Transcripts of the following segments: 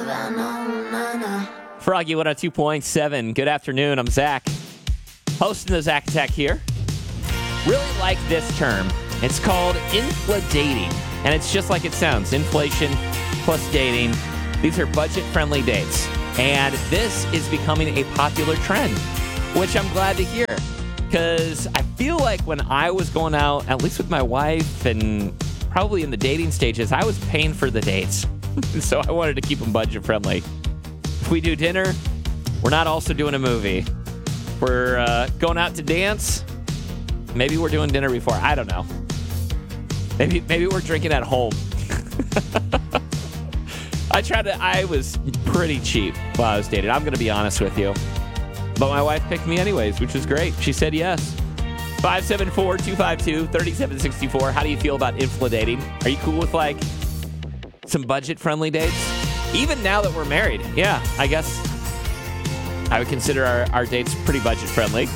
Froggy 102.7. Good afternoon. I'm Zach, hosting the Zach Attack here. Really like this term. It's called infladating, and it's just like it sounds. Inflation plus dating. These are budget-friendly dates, and this is becoming a popular trend, which I'm glad to hear, because I feel like when I was going out, at least with my wife and probably in the dating stages, I was paying for the dates, so I wanted to keep them budget-friendly. If we do dinner, we're not also doing a movie. We're going out to dance. Maybe we're doing dinner before. I don't know. Maybe we're drinking at home. I was pretty cheap while I was dating. I'm going to be honest with you. But my wife picked me anyways, which was great. She said yes. 574-252-3764. How do you feel about infladating? Are you cool with, like, some budget-friendly dates? Even now that we're married, yeah, I guess I would consider our dates pretty budget-friendly.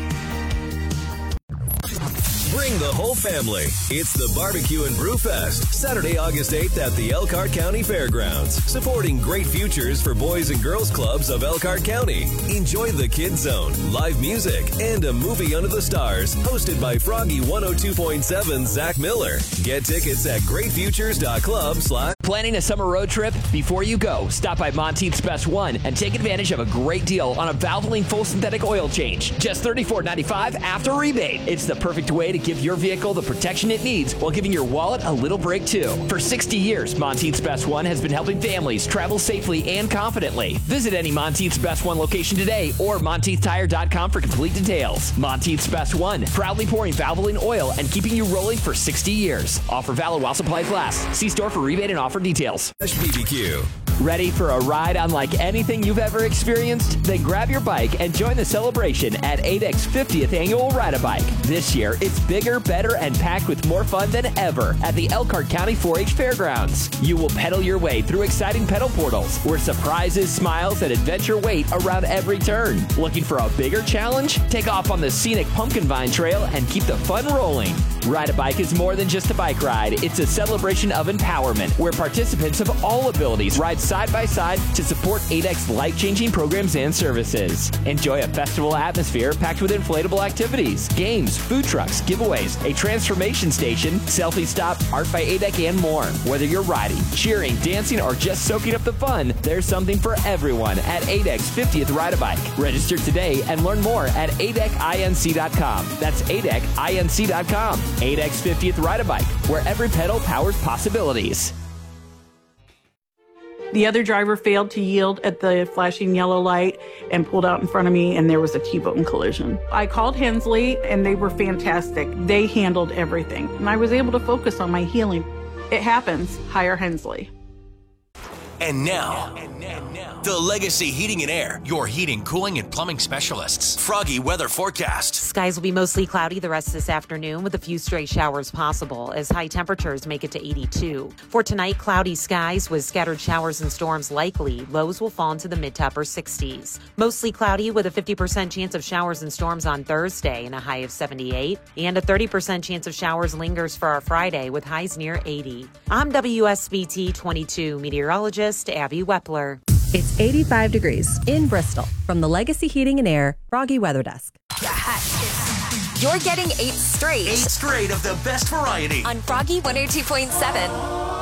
Bring the whole family. It's the Barbecue and Brew Fest, Saturday, August 8th at the Elkhart County Fairgrounds, supporting great futures for boys and girls clubs of Elkhart County. Enjoy the Kids Zone, live music, and a movie under the stars, hosted by Froggy 102.7 Zach Miller. Get tickets at greatfutures.club/. Planning a summer road trip? Before you go, stop by Monteith's Best One and take advantage of a great deal on a Valvoline full synthetic oil change. Just $34.95 after rebate. It's the perfect way to give your vehicle the protection it needs while giving your wallet a little break too. For 60 years, Monteith's Best One has been helping families travel safely and confidently. Visit any Monteith's Best One location today or MonteithTire.com for complete details. Monteith's Best One, proudly pouring Valvoline oil and keeping you rolling for 60 years. Offer valid while supplies last. See store for rebate and offer details. BBQ. Ready for a ride unlike anything you've ever experienced? Then grab your bike and join the celebration at ADEC's 50th Annual Ride-A-Bike. This year, it's bigger, better, and packed with more fun than ever at the Elkhart County 4-H Fairgrounds. You will pedal your way through exciting pedal portals where surprises, smiles, and adventure wait around every turn. Looking for a bigger challenge? Take off on the scenic Pumpkin Vine Trail and keep the fun rolling. Ride-A-Bike is more than just a bike ride. It's a celebration of empowerment where participants of all abilities ride side by side to support ADEC's life-changing programs and services. Enjoy a festival atmosphere packed with inflatable activities, games, food trucks, giveaways, a transformation station, selfie stop, art by ADEC, and more. Whether you're riding, cheering, dancing, or just soaking up the fun, there's something for everyone at ADEC's 50th Ride-A-Bike. Register today and learn more at ADECinc.com. That's ADECinc.com. ADEC's 50th Ride-A-Bike, where every pedal powers possibilities. The other driver failed to yield at the flashing yellow light and pulled out in front of me, and there was a T-bone collision. I called Hensley, and they were fantastic. They handled everything, and I was able to focus on my healing. It happens. Hire Hensley. And now, the Legacy Heating and Air, your heating, cooling, and plumbing specialists. Froggy weather forecast. Skies will be mostly cloudy the rest of this afternoon with a few stray showers possible as high temperatures make it to 82. For tonight, cloudy skies with scattered showers and storms likely. Lows will fall into the mid to upper 60s. Mostly cloudy with a 50% chance of showers and storms on Thursday and a high of 78. And a 30% chance of showers lingers for our Friday with highs near 80. I'm WSBT 22 meteorologist Abby Wepler. It's 85 degrees in Bristol. From the Legacy Heating and Air Froggy Weather Desk. You're getting 8 straight. 8 straight of the best variety on Froggy 102.7.